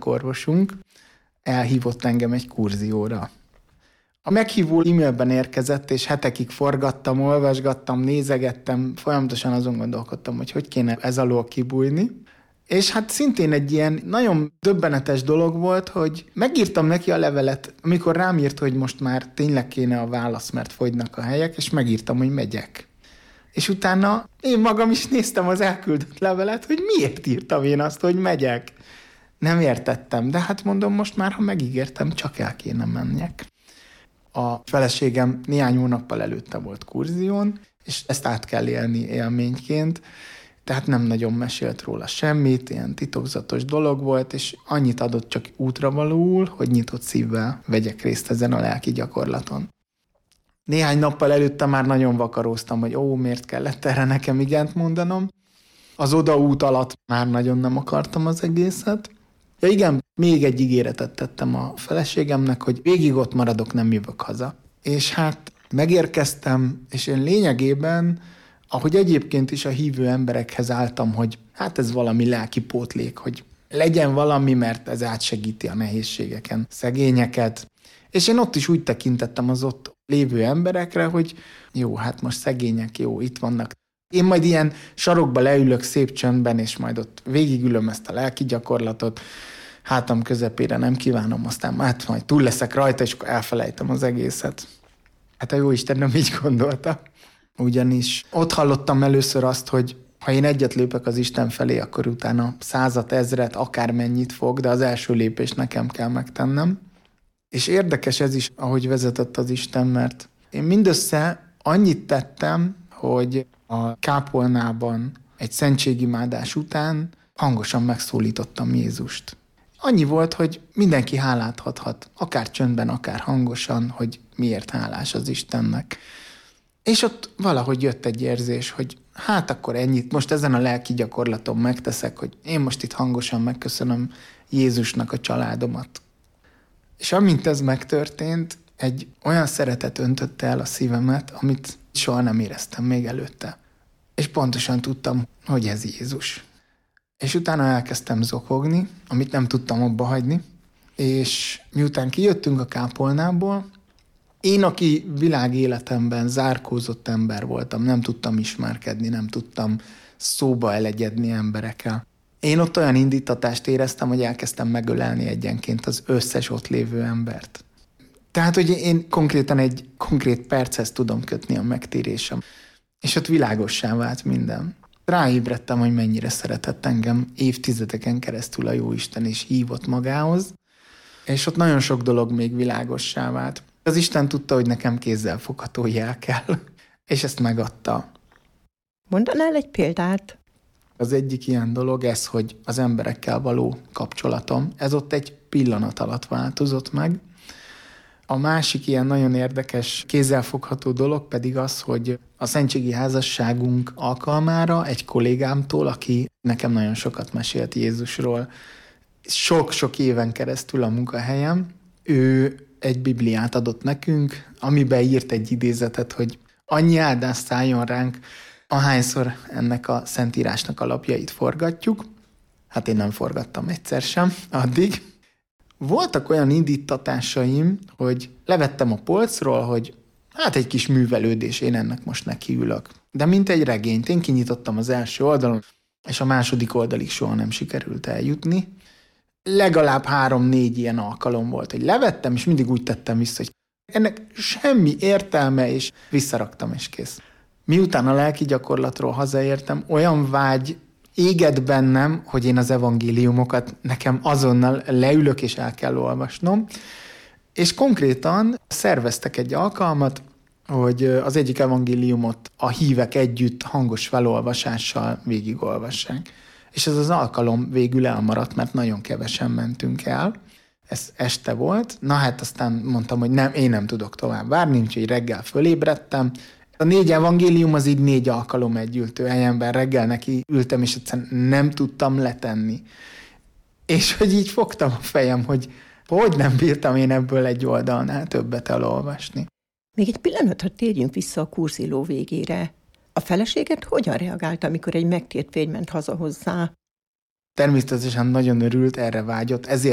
orvosunk elhívott engem egy kurzióra. A meghívó e-mailben érkezett, és hetekig forgattam, olvasgattam, nézegettem, folyamatosan azon gondolkodtam, hogy kéne ez alól kibújni. És hát szintén egy ilyen nagyon döbbenetes dolog volt, hogy megírtam neki a levelet, amikor rám írt, hogy most már tényleg kéne a válasz, mert fogynak a helyek, és megírtam, hogy megyek. És utána én magam is néztem az elküldött levelet, hogy miért írtam én azt, hogy megyek. Nem értettem, de hát mondom, most már, ha megígértem, csak el kéne menjek. A feleségem néhány hónappal előtte volt kurzión, és ezt át kell élni élményként, tehát nem nagyon mesélt róla semmit, ilyen titokzatos dolog volt, és annyit adott csak útravalóul, hogy nyitott szívvel vegyek részt ezen a lelki gyakorlaton. Néhány nappal előtte már nagyon vakaróztam, hogy miért kellett erre nekem igent mondanom. Az odaút alatt már nagyon nem akartam az egészet. Ja igen, még egy ígéretet tettem a feleségemnek, hogy végig ott maradok, nem jövök haza. És hát megérkeztem, és én lényegében, ahogy egyébként is a hívő emberekhez álltam, hogy hát ez valami lelki pótlék, hogy legyen valami, mert ez átsegíti a nehézségeken szegényeket. És én ott is úgy tekintettem az ott lévő emberekre, hogy jó, hát most szegények, jó, itt vannak. Én majd ilyen sarokba leülök szép csöndben, és majd ott végigülöm ezt a lelki gyakorlatot, hátam közepére nem kívánom, aztán hát majd túl leszek rajta, és akkor elfelejtem az egészet. Hát a Jóisten nem így gondolta. Ugyanis ott hallottam először azt, hogy ha én egyet lépek az Isten felé, akkor utána 100, 1000, akármennyit fog, de az első lépést nekem kell megtennem. És érdekes ez is, ahogy vezetett az Isten, mert én mindössze annyit tettem, hogy a kápolnában egy szentségimádás után hangosan megszólítottam Jézust. Annyi volt, hogy mindenki hálát adhat, akár csöndben, akár hangosan, hogy miért hálás az Istennek. És ott valahogy jött egy érzés, hogy hát akkor ennyit, most ezen a lelki gyakorlaton megteszek, hogy én most itt hangosan megköszönöm Jézusnak a családomat. És amint ez megtörtént, egy olyan szeretet öntötte el a szívemet, amit soha nem éreztem még előtte. És pontosan tudtam, hogy ez Jézus. És utána elkezdtem zokogni, amit nem tudtam abba hagyni, és miután kijöttünk a kápolnából, én, aki világéletemben zárkózott ember voltam, nem tudtam ismerkedni, nem tudtam szóba elegyedni emberekkel. Én ott olyan indítatást éreztem, hogy elkezdtem megölelni egyenként az összes ott lévő embert. Tehát, hogy én konkrétan egy konkrét perchez tudom kötni a megtérésem. És ott világossá vált minden. Ráébredtem, hogy mennyire szeretett engem évtizedeken keresztül a Jóisten, és hívott magához. És ott nagyon sok dolog még világossá vált. Az Isten tudta, hogy nekem kézzelfogható jel kell, és ezt megadta. Mondanál egy példát? Az egyik ilyen dolog ez, hogy az emberekkel való kapcsolatom, ez ott egy pillanat alatt változott meg. A másik ilyen nagyon érdekes, kézzelfogható dolog pedig az, hogy a szentségi házasságunk alkalmára egy kollégámtól, aki nekem nagyon sokat mesélt Jézusról, sok-sok éven keresztül a munkahelyem, ő egy Bibliát adott nekünk, amiben írt egy idézetet, hogy annyi áldás szálljon ránk, ahányszor ennek a szentírásnak a lapjait forgatjuk. Hát én nem forgattam egyszer sem addig. Voltak olyan indítatásaim, hogy levettem a polcról, hogy hát egy kis művelődés, én ennek most nekiülök. De mint egy regényt, én kinyitottam az első oldalon, és a második oldalig soha nem sikerült eljutni. Legalább 3-4 ilyen alkalom volt, hogy levettem, és mindig úgy tettem vissza, hogy ennek semmi értelme, és visszaraktam, és kész. Miután a lelki gyakorlatról hazaértem, olyan vágy égett bennem, hogy én az evangéliumokat nekem azonnal leülök, és el kell olvasnom. És konkrétan szerveztek egy alkalmat, hogy az egyik evangéliumot a hívek együtt hangos felolvasással végigolvassák. És ez az alkalom végül elmaradt, mert nagyon kevesen mentünk el. Ez este volt. Na hát aztán mondtam, hogy nem, én nem tudok tovább várni, úgyhogy reggel fölébredtem. A 4 evangélium az így 4 alkalom egy ültőhelyemben, reggel neki ültem, és egyszerűen nem tudtam letenni. És hogy így fogtam a fejem, hogy nem bírtam én ebből egy oldalnál többet elolvasni. Még egy pillanatra térjünk vissza a kurziló végére. A feleséget hogyan reagált, amikor egy megtért férj ment haza hozzá? Természetesen nagyon örült, erre vágyott, ezért